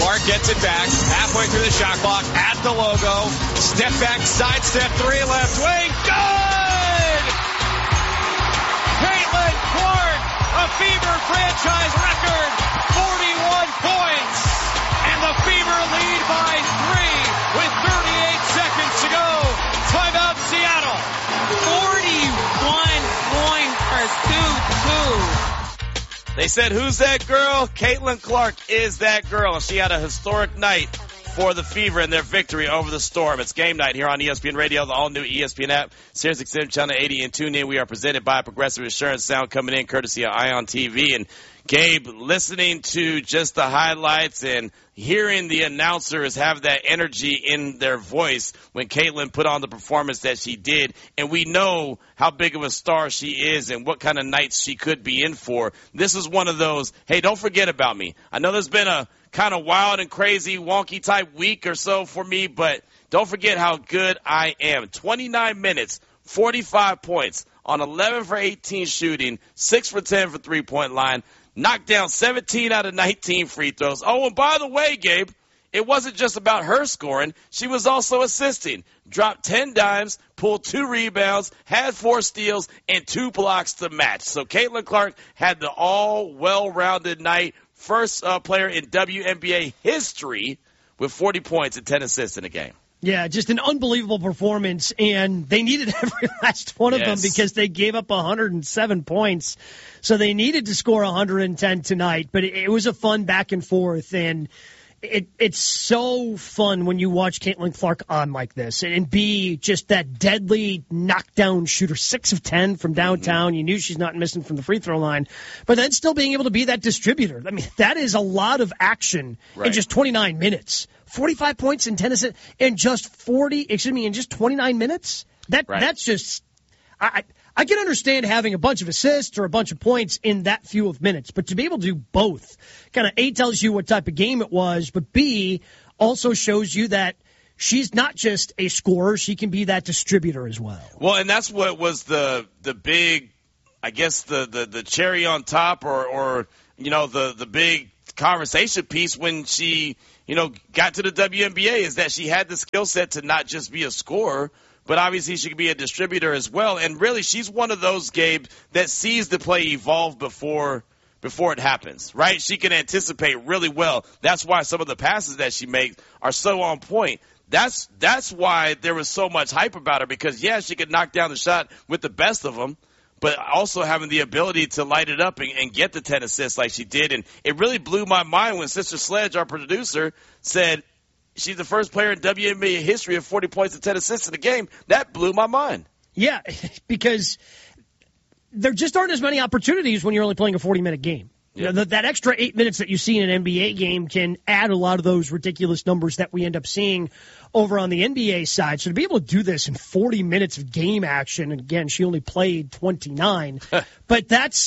Clark gets it back, halfway through the shot clock, at the logo, step back, side step, 3 left wing, good! Caitlin Clark, a Fever franchise record, 41 points, and the Fever lead by 3 with 38 seconds to go. Timeout Seattle. 41 points for 2-2. They said, who's that girl? Caitlin Clark is that girl. She had a historic night for the Fever and their victory over the Storm. It's game night here on ESPN Radio, the all-new ESPN app, Sirius XM Channel 80, and tune in. We are presented by Progressive Insurance. Sound coming in courtesy of Ion TV. And Gabe, listening to just the highlights and hearing the announcers have that energy in their voice when Caitlin put on the performance that she did, and we know how big of a star she is and what kind of nights she could be in for. This is one of those, hey, don't forget about me. I know there's been a kind of wild and crazy, wonky type week or so for me, but don't forget how good I am. 29 minutes, 45 points on 11 for 18 shooting, 6 for 10 for three-point line. Knocked down 17 out of 19 free throws. Oh, and by the way, Gabe, it wasn't just about her scoring. She was also assisting. Dropped 10 dimes, pulled 2 rebounds, had 4 steals, and 2 blocks to match. So Caitlin Clark had the all well-rounded night. First player in WNBA history with 40 points and 10 assists in a game. Yeah, just an unbelievable performance, and they needed every last one of them because they gave up 107 points. So they needed to score 110 tonight, but it was a fun back and forth, and it's so fun when you watch Caitlin Clark on like this and be just that deadly knockdown shooter, 6 of 10 from downtown. You knew she's not missing from the free throw line, but then still being able to be that distributor. I mean, that is a lot of action in just 29 minutes. 45 points and 10 assists in just 29 minutes. That's just, I can understand having a bunch of assists or a bunch of points in that few of minutes, but to be able to do both, kind of A, tells you what type of game it was, but B, also shows you that she's not just a scorer, she can be that distributor as well. Well, and that's what was the big, I guess, the cherry on top or you know, the big conversation piece when she, you know, got to the WNBA is that she had the skill set to not just be a scorer, but obviously she could be a distributor as well. And really, she's one of those, Gabe, that sees the play evolve before it happens, right? She can anticipate really well. That's why some of the passes that she makes are so on point. That's why there was so much hype about her because, yeah, she could knock down the shot with the best of them, but also having the ability to light it up and get the 10 assists like she did. And it really blew my mind when Sister Sledge, our producer, said she's the first player in WNBA history of 40 points and 10 assists in a game. That blew my mind. Yeah, because there just aren't as many opportunities when you're only playing a 40-minute game. Yeah. You know, that extra 8 minutes that you see in an NBA game can add a lot of those ridiculous numbers that we end up seeing over on the NBA side. So to be able to do this in 40 minutes of game action, and again, she only played 29, but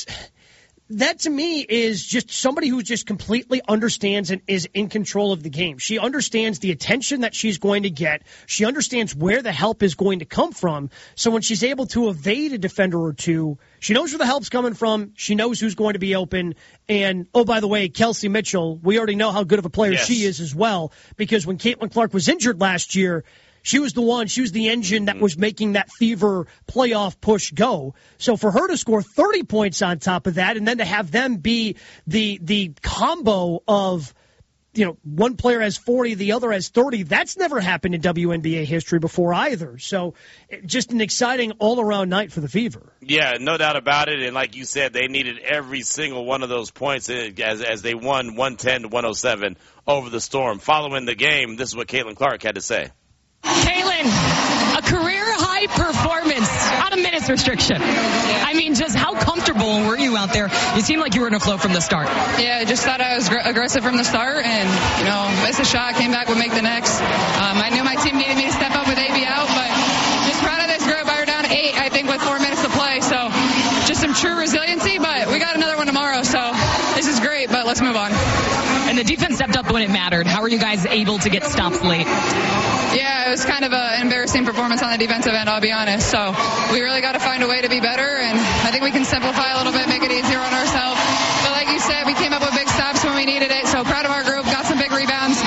that to me is just somebody who just completely understands and is in control of the game. She understands the attention that she's going to get. She understands where the help is going to come from. So when she's able to evade a defender or two, she knows where the help's coming from. She knows who's going to be open. And, oh, by the way, Kelsey Mitchell, we already know how good of a player she is as well, because when Caitlin Clark was injured last year, she was the engine that was making that Fever playoff push go. So for her to score 30 points on top of that and then to have them be the combo of, you know, one player has 40, the other has 30, that's never happened in WNBA history before either. So just an exciting all-around night for the Fever. Yeah, no doubt about it. And like you said, they needed every single one of those points as they won 110-107 over the Storm. Following the game, this is what Caitlin Clark had to say. Caitlin, a career-high performance on a minutes restriction. I mean, just how comfortable were you out there? You seemed like you were in a flow from the start. Yeah, I just thought I was aggressive from the start, and, you know, missed a shot, came back, would make the next. I knew my team needed me to step up with AB out, but just proud of this group. I were down 8, I think, with 4 minutes to play, so just some true resiliency, but we got another one tomorrow, so this is great, but let's move on. And the defense stepped up when it mattered. How were you guys able to get stops late? Yeah, it was kind of an embarrassing performance on the defensive end, I'll be honest. So we really got to find a way to be better, and I think we can simplify a little bit, make it easier on ourselves. But like you said, we came up with big stops when we needed it, so proud of our group, got some big rebounds,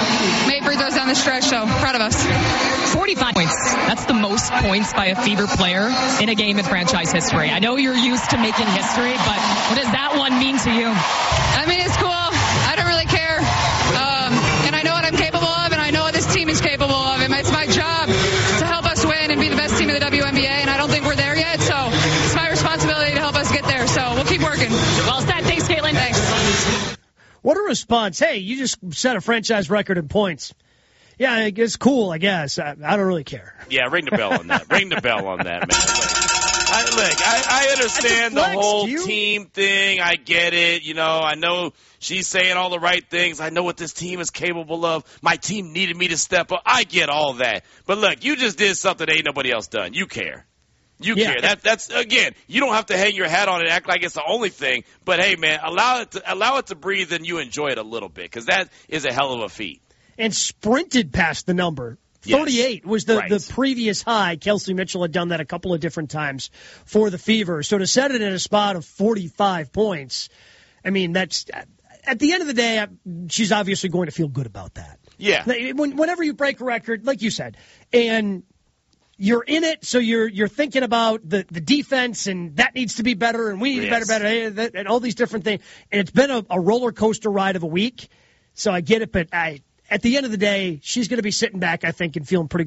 stretch, so proud of us. 45 points. That's the most points by a Fever player in a game in franchise history. I know you're used to making history, but what does that one mean to you? I mean, it's cool. I don't really care. And I know what I'm capable of, and I know what this team is capable of. And it's my job to help us win and be the best team in the WNBA, and I don't think we're there yet, so it's my responsibility to help us get there. So we'll keep working. Well said. Thanks, Caitlin. Thanks. What a response. Hey, you just set a franchise record in points. Yeah, it's cool, I guess. I don't really care. Yeah, ring the bell on that. Ring the bell on that, man. I understand the whole team thing. I get it. You know, I know she's saying all the right things. I know what this team is capable of. My team needed me to step up. I get all that. But look, you just did something ain't nobody else done. You care. You care. That's again, you don't have to hang your hat on it, act like it's the only thing. But hey, man, allow it to breathe and you enjoy it a little bit, because that is a hell of a feat. And sprinted past the number. 38 was the previous high. Kelsey Mitchell had done that a couple of different times for the Fever. So to set it in a spot of 45 points, I mean, that's at the end of the day, she's obviously going to feel good about that. Yeah. Whenever you break a record, like you said, and you're in it, so you're thinking about the defense, and that needs to be better, and we need to be better, and all these different things. And it's been a roller coaster ride of a week, so I get it. But at the end of the day, she's going to be sitting back, I think, and feeling pretty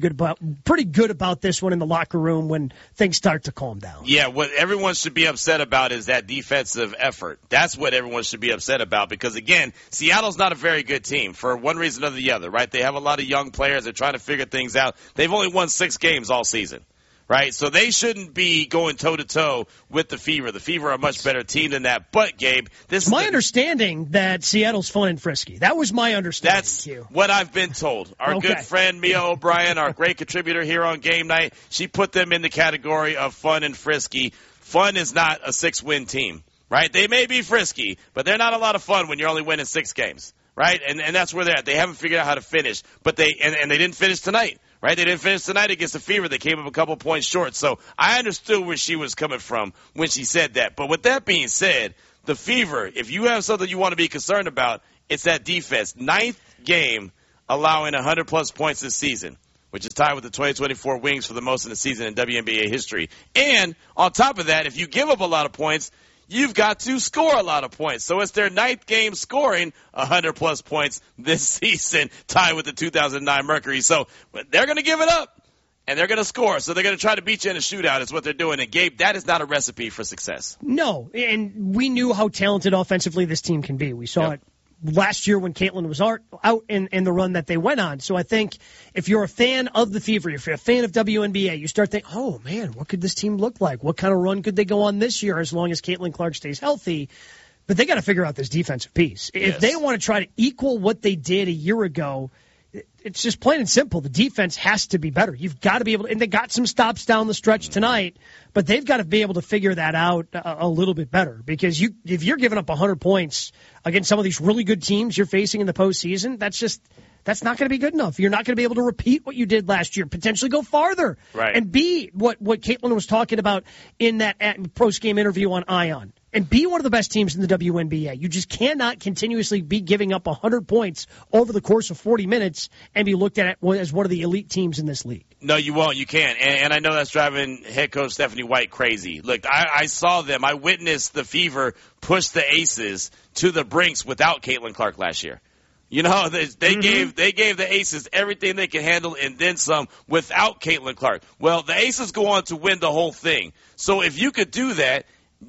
good about this one in the locker room when things start to calm down. Yeah, what everyone should be upset about is that defensive effort. That's what everyone should be upset about, because, again, Seattle's not a very good team for one reason or the other, right? They have a lot of young players. They're trying to figure things out. They've only won 6 games all season. Right, so they shouldn't be going toe-to-toe with the Fever. The Fever are a much better team than that. But, Gabe, this is my understanding that Seattle's fun and frisky. That was my understanding. That's what I've been told. Our good friend Mia O'Brien, our great contributor here on Game Night, she put them in the category of fun and frisky. Fun is not a 6-win team, right? They may be frisky, but they're not a lot of fun when you're only winning 6 games, right? And that's where they're at. They haven't figured out how to finish, but they didn't finish tonight. Right, they didn't finish tonight against the Fever. They came up a couple points short. So I understood where she was coming from when she said that. But with that being said, the Fever, if you have something you want to be concerned about, it's that defense. 9th game allowing 100-plus points this season, which is tied with the 2024 Wings for the most in the season in WNBA history. And on top of that, if you give up a lot of points, you've got to score a lot of points. So it's their 9th game scoring 100-plus points this season, tied with the 2009 Mercury. So they're going to give it up, and they're going to score. So they're going to try to beat you in a shootout is what they're doing. And, Gabe, that is not a recipe for success. No, and we knew how talented offensively this team can be. We saw it last year when Caitlin was out in the run that they went on. So I think if you're a fan of the Fever, if you're a fan of WNBA, you start thinking, oh, man, what could this team look like? What kind of run could they go on this year as long as Caitlin Clark stays healthy? But they got to figure out this defensive piece. If they want to try to equal what they did a year ago, it's just plain and simple. The defense has to be better. You've got to be able to, and they got some stops down the stretch tonight, but they've got to be able to figure that out a little bit better, because if you're giving up 100 points against some of these really good teams you're facing in the postseason, that's not going to be good enough. You're not going to be able to repeat what you did last year, potentially go farther, and be what Caitlin was talking about in that post-game interview on ION. And be one of the best teams in the WNBA. You just cannot continuously be giving up 100 points over the course of 40 minutes and be looked at as one of the elite teams in this league. No, you won't. You can't. And I know that's driving head coach Stephanie White crazy. Look, I saw them. I witnessed the Fever push the Aces to the brinks without Caitlin Clark last year. You know, they gave the Aces everything they could handle and then some without Caitlin Clark. Well, the Aces go on to win the whole thing. So if you could do that,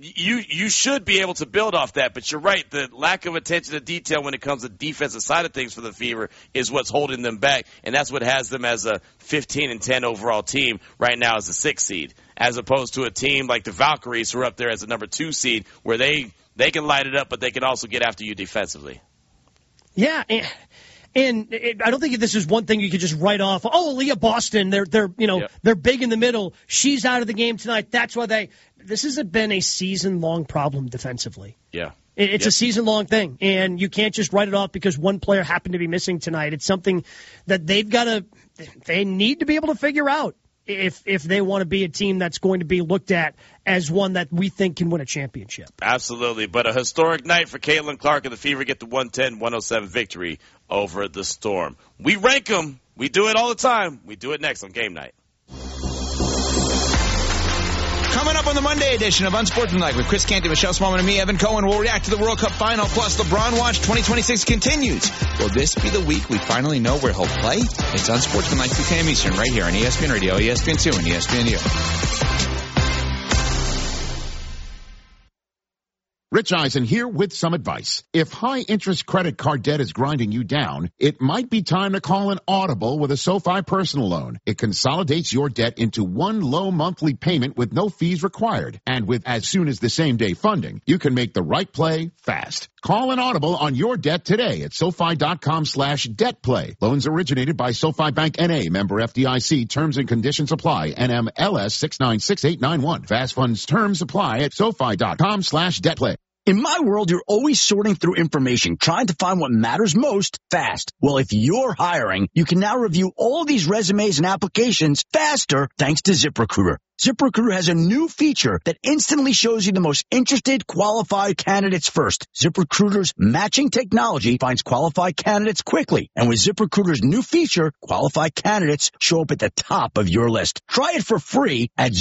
you should be able to build off that. But you're right, the lack of attention to detail when it comes to the defensive side of things for the Fever is what's holding them back, and that's what has them as a 15-10 overall team right now as a 6th seed, as opposed to a team like the Valkyries who are up there as a number 2 seed, where they can light it up, but they can also get after you defensively. Yeah, and I don't think this is one thing you could just write off. Oh, Leah Boston, they're big in the middle. She's out of the game tonight. That's why this has been a season-long problem defensively. Yeah. It's a season-long thing, and you can't just write it off because one player happened to be missing tonight. It's something that they need to be able to figure out. if they want to be a team that's going to be looked at as one that we think can win a championship. Absolutely. But a historic night for Caitlin Clark and the Fever get the 110-107 victory over the Storm. We rank them. We do it all the time. We do it next on Game Night. Coming up on the Monday edition of Unsportsmanlike with Chris Canty, Michelle Smallman, and me, Evan Cohen, we'll react to the World Cup final, plus LeBron Watch 2026 continues. Will this be the week we finally know where he'll play? It's Unsportsmanlike 2 p.m. Eastern right here on ESPN Radio, ESPN2, and ESPNU. Rich Eisen here with some advice. If high-interest credit card debt is grinding you down, it might be time to call an Audible with a SoFi personal loan. It consolidates your debt into one low monthly payment with no fees required. And with as soon as the same-day funding, you can make the right play fast. Call an Audible on your debt today at SoFi.com/debtplay. Loans originated by SoFi Bank N.A., member FDIC. Terms and conditions apply. NMLS 696891. Fast funds terms apply at SoFi.com/debtplay. In my world, you're always sorting through information, trying to find what matters most fast. Well, if you're hiring, you can now review all these resumes and applications faster thanks to ZipRecruiter. ZipRecruiter has a new feature that instantly shows you the most interested, qualified candidates first. ZipRecruiter's matching technology finds qualified candidates quickly. And with ZipRecruiter's new feature, qualified candidates show up at the top of your list. Try it for free at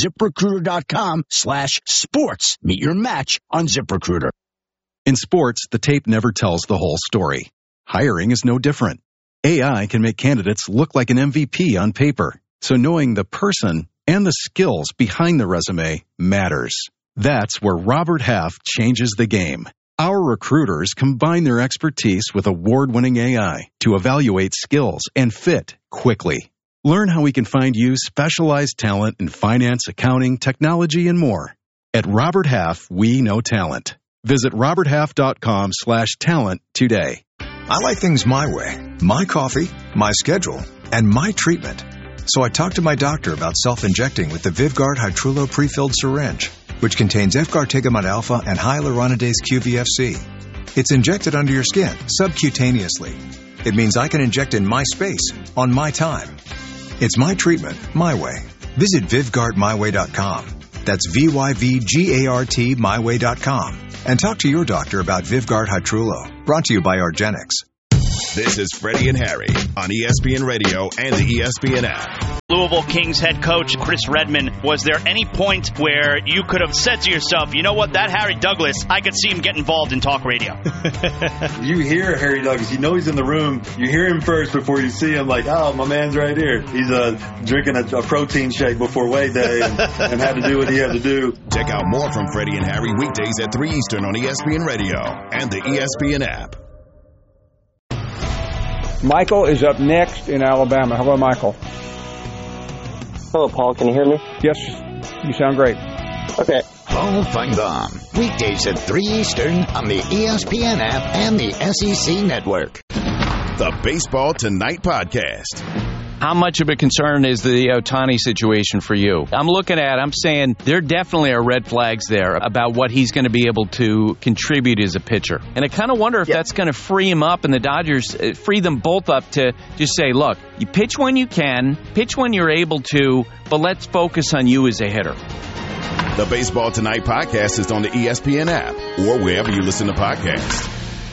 ZipRecruiter.com/sports. Meet your match on ZipRecruiter. In sports, the tape never tells the whole story. Hiring is no different. AI can make candidates look like an MVP on paper. So knowing the person and the skills behind the resume matters. That's where Robert Half changes the game. Our recruiters combine their expertise with award-winning AI to evaluate skills and fit quickly. Learn how we can find you specialized talent in finance, accounting, technology, and more. At Robert Half, we know talent. Visit roberthalf.com/talent today. I like things my way, my coffee, my schedule, and my treatment. So I talked to my doctor about self-injecting with the Vyvgart Hytrulo prefilled syringe, which contains efgartigimod alpha and hyaluronidase QVFC. It's injected under your skin, subcutaneously. It means I can inject in my space, on my time. It's my treatment, my way. Visit VyvgartMyWay.com. That's VYVGART myway.com. And talk to your doctor about Vyvgart Hytrulo. Brought to you by argenx. This is Freddie and Harry on ESPN Radio and the ESPN app. Louisville Kings head coach Chris Redman, was there any point where you could have said to yourself, you know what, that Harry Douglas, I could see him get involved in talk radio? You hear Harry Douglas, you know he's in the room, you hear him first before you see him, like, oh, my man's right here. He's drinking a protein shake before weigh day and had to do what he had to do. Check out more from Freddie and Harry weekdays at 3 Eastern on ESPN Radio and the ESPN app. Michael is up next in Alabama. Hello, Michael. Hello, Paul. Can you hear me? Yes, you sound great. Okay. Paul Feinbaum, weekdays at 3 Eastern on the ESPN app and the SEC Network. The Baseball Tonight Podcast. How much of a concern is the Ohtani situation for you? I'm saying there definitely are red flags there about what he's going to be able to contribute as a pitcher. And I kind of wonder if that's going to free him up and the Dodgers free them both up to just say, look, you pitch when you can, pitch when you're able to, but let's focus on you as a hitter. The Baseball Tonight Podcast is on the ESPN app or wherever you listen to podcasts.